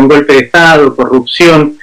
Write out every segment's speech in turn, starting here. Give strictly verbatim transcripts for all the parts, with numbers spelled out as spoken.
un golpe de Estado, corrupción.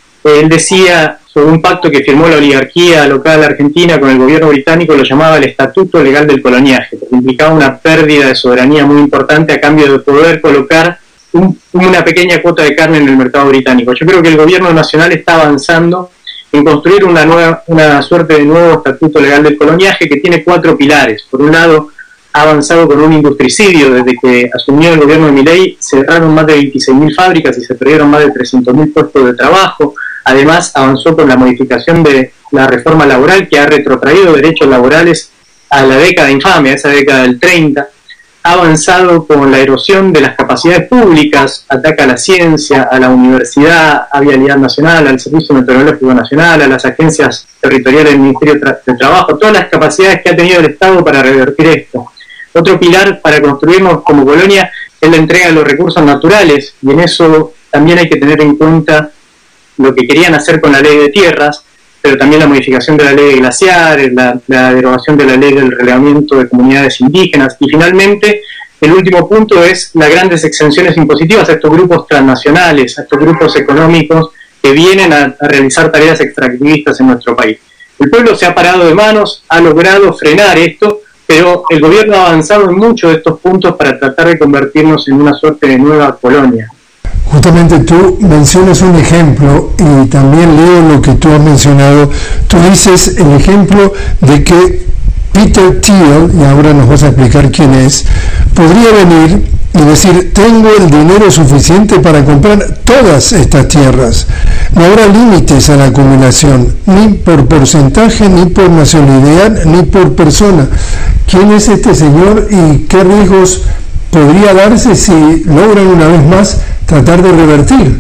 Él decía sobre un pacto que firmó la oligarquía local argentina con el gobierno británico, lo llamaba el Estatuto Legal del Coloniaje, porque implicaba una pérdida de soberanía muy importante a cambio de poder colocar un, una pequeña cuota de carne en el mercado británico. Yo creo que el gobierno nacional está avanzando en construir una, nueva, una suerte de nuevo Estatuto Legal del Coloniaje que tiene cuatro pilares. Por un lado, ha avanzado con un industricidio. Desde que asumió el gobierno de Milei, cerraron más de veintiséis mil fábricas y se perdieron más de trescientos mil puestos de trabajo. Además, avanzó con la modificación de la reforma laboral, que ha retrotraído derechos laborales a la década infame, a esa década del treinta. Ha avanzado con la erosión de las capacidades públicas, ataca a la ciencia, a la universidad, a Vialidad Nacional, al Servicio Meteorológico Nacional, a las agencias territoriales del Ministerio de Trabajo, todas las capacidades que ha tenido el Estado para revertir esto. Otro pilar para construirnos como colonia es la entrega de los recursos naturales, y en eso también hay que tener en cuenta lo que querían hacer con la ley de tierras, pero también la modificación de la ley de glaciares, la, la derogación de la ley del relevamiento de comunidades indígenas, y finalmente el último punto es las grandes exenciones impositivas a estos grupos transnacionales, a estos grupos económicos que vienen a, a realizar tareas extractivistas en nuestro país. El pueblo se ha parado de manos, ha logrado frenar esto, pero el gobierno ha avanzado en muchos de estos puntos para tratar de convertirnos en una suerte de nueva colonia. Justamente tú mencionas un ejemplo y también leo lo que tú has mencionado. Tú dices el ejemplo de que Peter Thiel, y ahora nos vas a explicar quién es, podría venir y decir: tengo el dinero suficiente para comprar todas estas tierras. No habrá límites a la acumulación, ni por porcentaje, ni por nacionalidad, ni por persona. ¿Quién es este señor y qué riesgos podría darse si logran una vez más tratar de revertir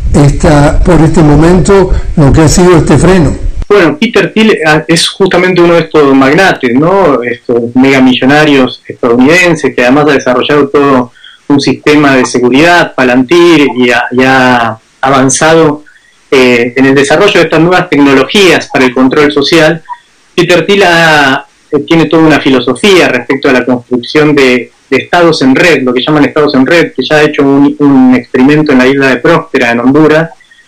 esta, por este momento lo que ha sido este freno? Bueno, Peter Thiel es justamente uno de estos magnates, ¿no? Estos megamillonarios estadounidenses que además ha desarrollado todo un sistema de seguridad, Palantir, y ha, y ha avanzado eh, en el desarrollo de estas nuevas tecnologías para el control social. Peter Thiel ha, tiene toda una filosofía respecto a la construcción de de estados en red, lo que llaman estados en red, que ya ha hecho un, un experimento en la isla de Próspera, en Honduras,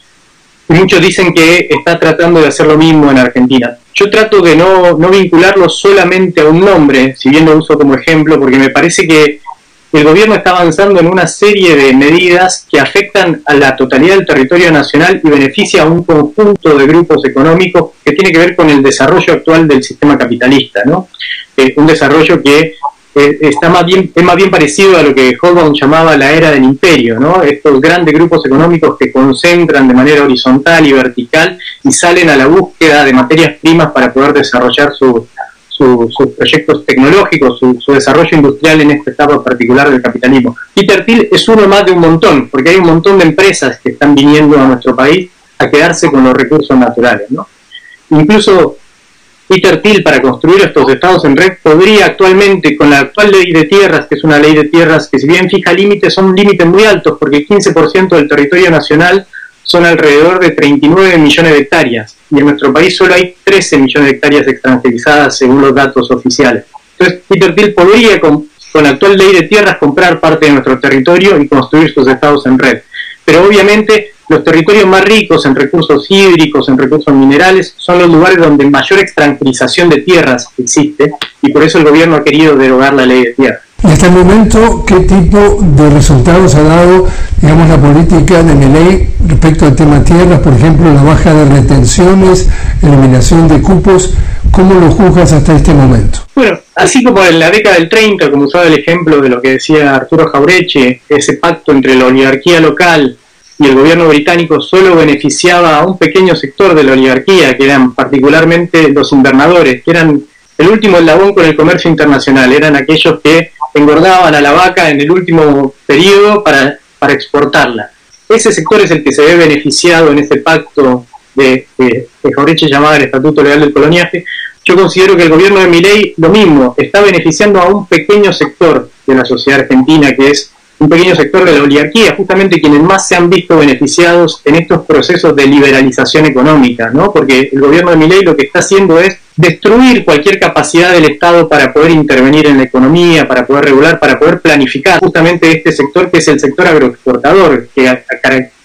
y muchos dicen que está tratando de hacer lo mismo en Argentina. Yo trato de no, no vincularlo solamente a un nombre, si bien lo uso como ejemplo, porque me parece que el gobierno está avanzando en una serie de medidas que afectan a la totalidad del territorio nacional y beneficia a un conjunto de grupos económicos que tiene que ver con el desarrollo actual del sistema capitalista, ¿no? Eh, un desarrollo que Eh, está más bien, es más bien parecido a lo que Hobsbawm llamaba la era del imperio, ¿no? Estos grandes grupos económicos que concentran de manera horizontal y vertical y salen a la búsqueda de materias primas para poder desarrollar su, su, sus proyectos tecnológicos, su, su desarrollo industrial en esta etapa particular del capitalismo. Peter Thiel es uno más de un montón, porque hay un montón de empresas que están viniendo a nuestro país a quedarse con los recursos naturales, ¿no? Incluso Peter Thiel, para construir estos estados en red, podría actualmente, con la actual ley de tierras, que es una ley de tierras que si bien fija límites, son límites muy altos, porque el quince por ciento del territorio nacional son alrededor de treinta y nueve millones de hectáreas, y en nuestro país solo hay trece millones de hectáreas extranjerizadas según los datos oficiales. Entonces, Peter Thiel podría, con, con la actual ley de tierras, comprar parte de nuestro territorio y construir sus estados en red. Pero obviamente los territorios más ricos en recursos hídricos, en recursos minerales, son los lugares donde mayor extranjerización de tierras existe, y por eso el gobierno ha querido derogar la ley de tierras. Y hasta el momento, ¿qué tipo de resultados ha dado, digamos, la política de Milei respecto al tema tierras? Por ejemplo, la baja de retenciones, eliminación de cupos. ¿Cómo lo juzgas hasta este momento? Bueno, así como en la década del treinta, como usaba el ejemplo de lo que decía Arturo Jauretche, ese pacto entre la oligarquía local y el gobierno británico solo beneficiaba a un pequeño sector de la oligarquía, que eran particularmente los invernadores, que eran el último eslabón con el comercio internacional, eran aquellos que engordaban a la vaca en el último periodo para, para exportarla. Ese sector es el que se ve beneficiado en este pacto de, de, de Jauretche llamado el Estatuto Legal del Coloniaje. Yo considero que el gobierno de Milei, lo mismo, está beneficiando a un pequeño sector de la sociedad argentina, que es un pequeño sector de la oligarquía, justamente quienes más se han visto beneficiados en estos procesos de liberalización económica, ¿no? Porque el gobierno de Milei lo que está haciendo es destruir cualquier capacidad del Estado para poder intervenir en la economía, para poder regular, para poder planificar justamente este sector, que es el sector agroexportador, que